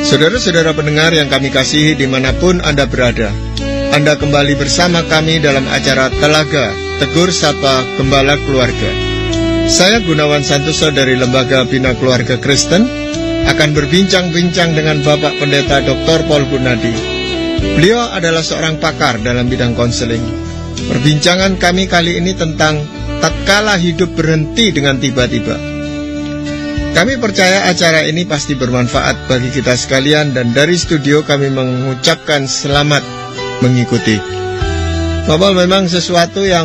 Saudara-saudara pendengar yang kami kasihi dimanapun Anda berada, Anda kembali bersama kami dalam acara Telaga Tegur Sapa Gembala Keluarga. Saya Gunawan Santoso dari Lembaga Bina Keluarga Kristen akan berbincang-bincang dengan Bapak Pendeta Dr. Paul Gunadi. Beliau adalah seorang pakar dalam bidang konseling. Perbincangan kami kali ini tentang tatkala hidup berhenti dengan tiba-tiba. Kami percaya acara ini pasti bermanfaat bagi kita sekalian, dan dari studio kami mengucapkan selamat mengikuti. Bapak, memang sesuatu yang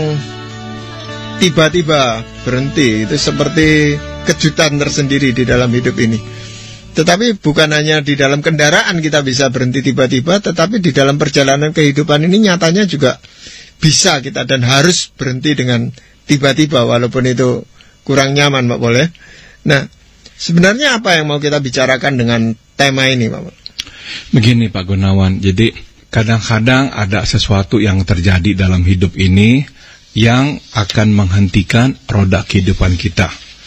tiba-tiba berhenti itu seperti kejutan tersendiri di dalam hidup ini. Tetapi bukan hanya di dalam kendaraan kita bisa berhenti tiba-tiba, tetapi di dalam perjalanan kehidupan ini nyatanya juga bisa kita dan harus berhenti dengan tiba-tiba, walaupun itu kurang nyaman, Pak Boleh. Nah, sebenarnya apa yang mau kita bicarakan dengan tema ini, Pak? Begini, Pak Gunawan, jadi kadang-kadang ada sesuatu yang terjadi dalam hidup ini yang akan menghentikan roda kehidupan kita.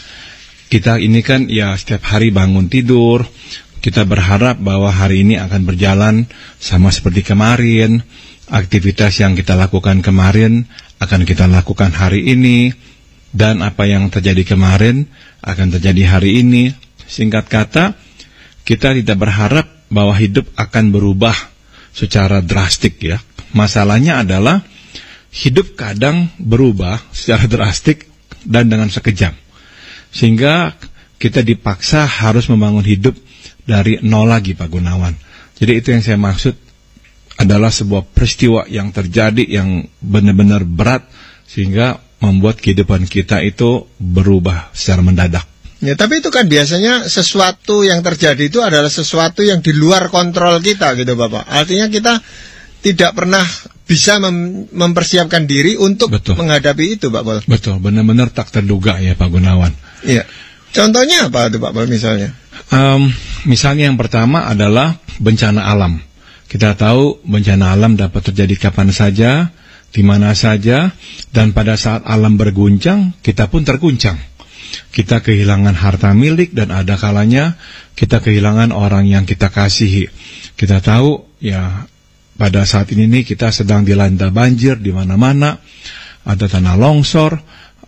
Kita ini kan ya setiap hari bangun tidur, kita berharap bahwa hari ini akan berjalan sama seperti kemarin. Aktivitas yang kita lakukan kemarin akan kita lakukan hari ini, dan apa yang terjadi kemarin akan terjadi hari ini. Singkat kata, kita tidak berharap bahwa hidup akan berubah secara drastik ya. Masalahnya adalah hidup kadang berubah secara drastik dan dengan sekejap. Sehingga kita dipaksa harus membangun hidup dari nol lagi, Pak Gunawan. Jadi itu yang saya maksud adalah sebuah peristiwa yang terjadi yang benar-benar berat sehingga membuat kehidupan kita itu berubah secara mendadak. Ya, tapi itu kan biasanya sesuatu yang terjadi itu adalah sesuatu yang di luar kontrol kita gitu, Bapak. Artinya kita tidak pernah bisa mempersiapkan diri untuk menghadapi itu, Pak Pol. Betul, benar-benar tak terduga ya, Pak Gunawan. Iya. Contohnya apa itu, Pak Pol, misalnya? Misalnya yang pertama adalah bencana alam. Kita tahu bencana alam dapat terjadi kapan saja, di mana saja, dan pada saat alam berguncang, kita pun terguncang. Kita kehilangan harta milik, dan ada kalanya kita kehilangan orang yang kita kasihi. Kita tahu ya, pada saat ini nih kita sedang dilanda banjir di mana-mana, ada tanah longsor,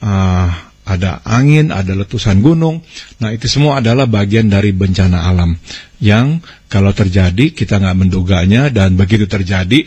ada angin, ada letusan gunung. Nah, itu semua adalah bagian dari bencana alam yang kalau terjadi kita nggak menduganya, dan begitu terjadi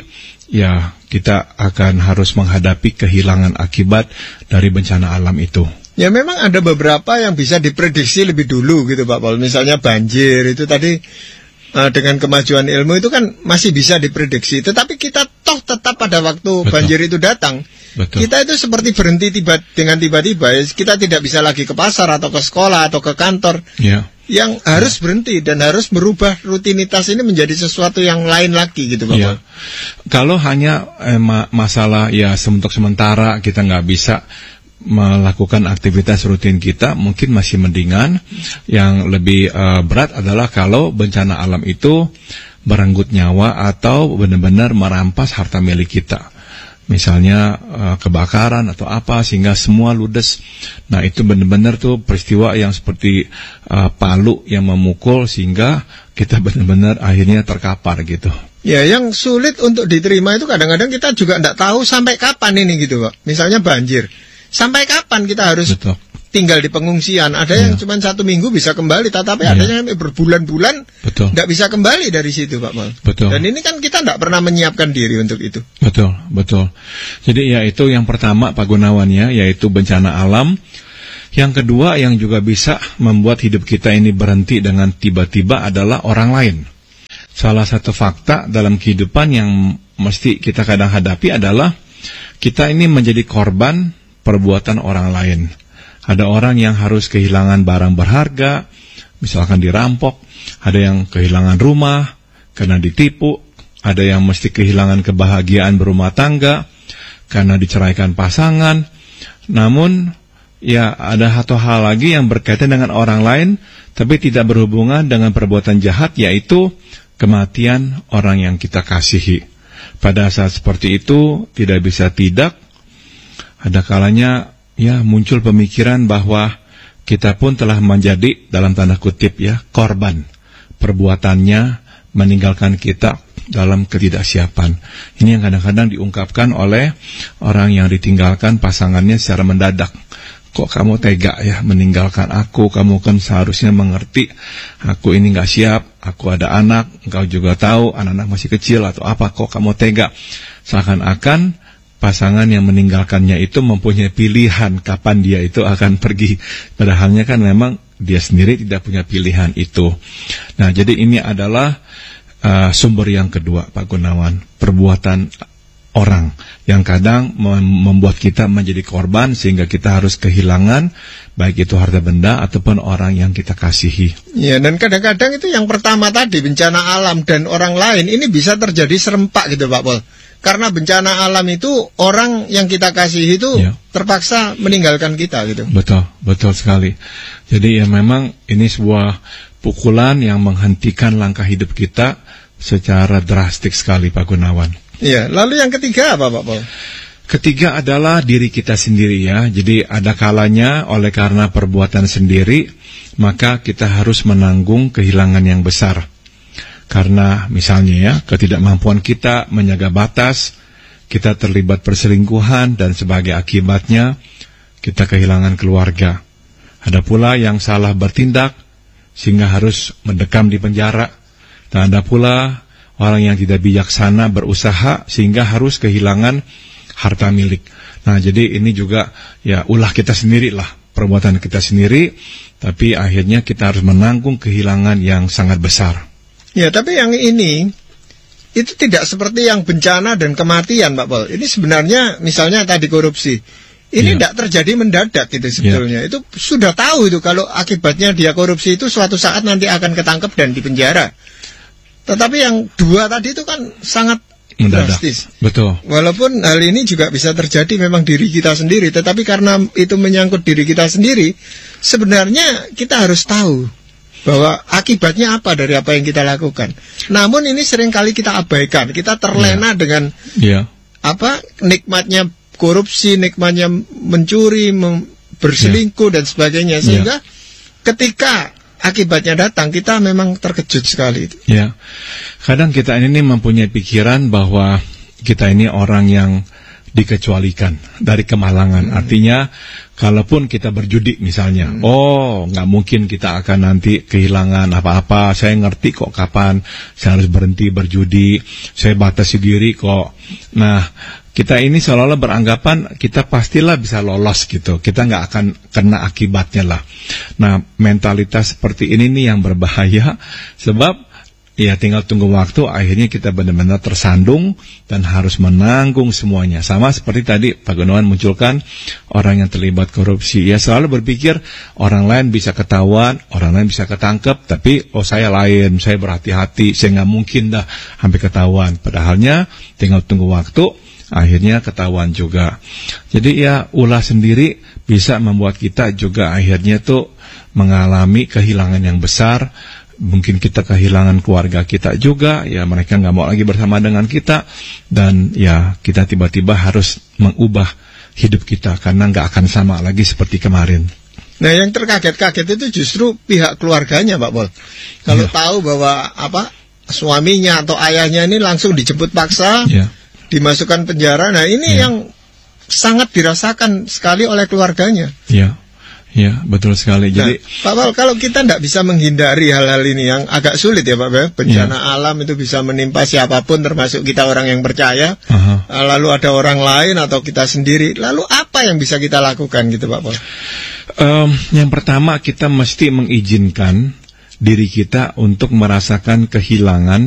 ya kita akan harus menghadapi kehilangan akibat dari bencana alam itu. Ya, memang ada beberapa yang bisa diprediksi lebih dulu gitu, Pak Paul. Misalnya banjir itu tadi dengan kemajuan ilmu itu kan masih bisa diprediksi. Tetapi kita toh tetap pada waktu banjir itu datang, kita itu seperti berhenti dengan tiba-tiba. Kita tidak bisa lagi ke pasar atau ke sekolah atau ke kantor. Yang harus berhenti dan harus merubah rutinitas ini menjadi sesuatu yang lain lagi gitu, Pak. Ya. Kalau hanya masalah ya untuk sementara kita nggak bisa melakukan aktivitas rutin kita, mungkin masih mendingan. Yang lebih berat adalah kalau bencana alam itu merenggut nyawa atau benar-benar merampas harta milik kita. Misalnya kebakaran atau apa sehingga semua ludes. Nah, itu benar-benar tuh peristiwa yang seperti palu yang memukul sehingga kita benar-benar akhirnya terkapar gitu. Ya, yang sulit untuk diterima itu kadang-kadang kita juga tidak tahu sampai kapan ini gitu, Pak. Misalnya banjir. Sampai kapan kita harus tinggal di pengungsian? Ada yang cuma 1 minggu bisa kembali, tetapi ada yang berbulan-bulan tidak bisa kembali dari situ, Pak Mal. Dan ini kan kita tidak pernah menyiapkan diri untuk itu. Betul. Jadi ya itu yang pertama, Pak Gunawan ya, yaitu bencana alam. Yang kedua yang juga bisa membuat hidup kita ini berhenti dengan tiba-tiba adalah orang lain. Salah satu fakta dalam kehidupan yang mesti kita kadang hadapi adalah kita ini menjadi korban perbuatan orang lain. Ada orang yang harus kehilangan barang berharga, misalkan dirampok. Ada yang kehilangan rumah karena ditipu. Ada yang mesti kehilangan kebahagiaan berumah tangga karena diceraikan pasangan. Namun ya ada satu hal lagi yang berkaitan dengan orang lain tapi tidak berhubungan dengan perbuatan jahat, yaitu kematian orang yang kita kasihi. Pada saat seperti itu tidak bisa tidak, ada kalanya ya muncul pemikiran bahwa kita pun telah menjadi dalam tanda kutip ya korban perbuatannya meninggalkan kita dalam ketidaksiapan. Ini yang kadang-kadang diungkapkan oleh orang yang ditinggalkan pasangannya secara mendadak. Kok kamu tega ya meninggalkan aku? Kamu kan seharusnya mengerti aku ini gak siap, aku ada anak, engkau juga tahu anak-anak masih kecil atau apa, kok kamu tega? Seakan-akan pasangan yang meninggalkannya itu mempunyai pilihan kapan dia itu akan pergi. Padahalnya kan memang dia sendiri tidak punya pilihan itu. Nah, jadi ini adalah sumber yang kedua, Pak Gunawan, perbuatan orang yang kadang membuat kita menjadi korban sehingga kita harus kehilangan baik itu harta benda ataupun orang yang kita kasihi. Ya, dan kadang-kadang itu yang pertama tadi, bencana alam dan orang lain, ini bisa terjadi serempak gitu Pak Pol. Karena bencana alam itu orang yang kita kasihi itu terpaksa meninggalkan kita gitu. Betul, betul sekali. Jadi ya memang ini sebuah pukulan yang menghentikan langkah hidup kita secara drastik sekali, Pak Gunawan. Iya, lalu yang ketiga apa, Pak Pol? Ketiga adalah diri kita sendiri ya. Jadi ada kalanya oleh karena perbuatan sendiri, maka kita harus menanggung kehilangan yang besar. Karena misalnya ya, ketidakmampuan kita menjaga batas, kita terlibat perselingkuhan dan sebagai akibatnya kita kehilangan keluarga. Ada pula yang salah bertindak sehingga harus mendekam di penjara. Dan ada pula orang yang tidak bijaksana berusaha sehingga harus kehilangan harta milik. Nah, jadi ini juga ya ulah kita sendiri lah, perbuatan kita sendiri, tapi akhirnya kita harus menanggung kehilangan yang sangat besar. Ya, tapi yang ini itu tidak seperti yang bencana dan kematian, Pak Pol. Ini sebenarnya misalnya tadi korupsi. Ini tidak terjadi mendadak gitu sebetulnya. Itu sudah tahu itu kalau akibatnya dia korupsi itu suatu saat nanti akan ketangkep dan dipenjara. Tetapi yang dua tadi itu kan sangat mendadak. Drastis. Betul. Walaupun hal ini juga bisa terjadi memang diri kita sendiri, tetapi karena itu menyangkut diri kita sendiri, sebenarnya kita harus tahu bahwa akibatnya apa dari apa yang kita lakukan. Namun ini seringkali kita abaikan, kita terlena dengan nikmatnya korupsi, nikmatnya mencuri, berselingkuh dan sebagainya, sehingga ketika akibatnya datang, kita memang terkejut sekali. Ya, kadang kita ini mempunyai pikiran bahwa kita ini orang yang dikecualikan dari kemalangan. Artinya, kalaupun kita berjudi misalnya, nggak mungkin kita akan nanti kehilangan apa-apa. Saya ngerti kok kapan saya harus berhenti berjudi. Saya batasi diri kok. Nah, kita ini seolah-olah beranggapan kita pastilah bisa lolos gitu. Kita nggak akan kena akibatnya lah. Nah, mentalitas seperti ini nih yang berbahaya. Sebab ya tinggal tunggu waktu, akhirnya kita benar-benar tersandung dan harus menanggung semuanya. Sama seperti tadi Pak Gunawan munculkan orang yang terlibat korupsi. Ya selalu berpikir orang lain bisa ketahuan, orang lain bisa ketangkep, tapi saya lain, saya berhati-hati, saya nggak mungkin dah sampai ketahuan. Padahalnya tinggal tunggu waktu, akhirnya ketahuan juga. Jadi ya ulah sendiri bisa membuat kita juga akhirnya tuh mengalami kehilangan yang besar. Mungkin kita kehilangan keluarga kita juga, ya mereka nggak mau lagi bersama dengan kita, dan ya kita tiba-tiba harus mengubah hidup kita karena nggak akan sama lagi seperti kemarin. Nah, yang terkaget-kaget itu justru pihak keluarganya, Pak Pol. Kalau tahu bahwa suaminya atau ayahnya ini langsung dijemput paksa, dimasukkan penjara. Nah, ini yang sangat dirasakan sekali oleh keluarganya. Ya, betul sekali. Jadi, Pak Pol, kalau kita tidak bisa menghindari hal-hal ini yang agak sulit ya Pak, bencana alam itu bisa menimpa siapapun, termasuk kita orang yang percaya. Lalu ada orang lain atau kita sendiri. Lalu apa yang bisa kita lakukan gitu Pak Pol? Yang pertama kita mesti mengizinkan diri kita untuk merasakan kehilangan